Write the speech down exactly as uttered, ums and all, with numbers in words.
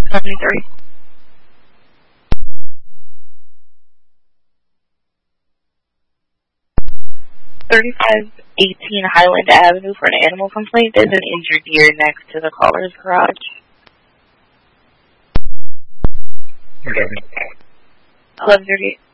seventy-three. thirty-five eighteen Highland Avenue for an animal complaint. There's an injured deer next to the caller's garage. Okay. eleven thirty-eight.